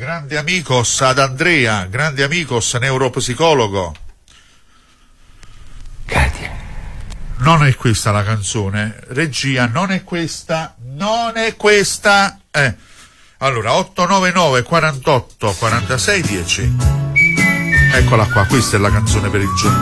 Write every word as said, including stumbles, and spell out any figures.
grande amicos ad Andrea, grande amicos neuropsicologo. Katia. Non è questa la canzone, regia, non è questa, non è questa. Eh. Allora, otto nove nove quarantotto quarantasei dieci. Eccola qua, questa è la canzone per il giorno.